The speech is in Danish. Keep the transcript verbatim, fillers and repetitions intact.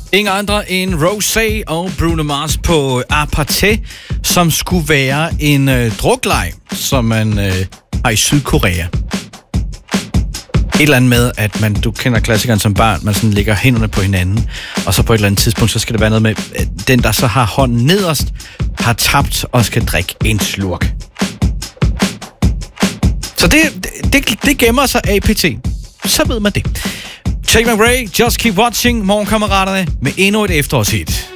Ingen andre end Rosé og Bruno Mars på Aparté, som skulle være en øh, drukleg, som man øh, har i Sydkorea. Et eller andet med, at man, du kender klassikeren som barn, man sådan lægger hænderne på hinanden, og så på et eller andet tidspunkt, så skal det være noget med, den der så har hånden nederst, har tabt og skal drikke en slurk. Så det, det, det gemmer sig A P T. Så ved man det. Tate McRae, Just Keep Watching, morgenkammeraterne, med endnu et efterårshit.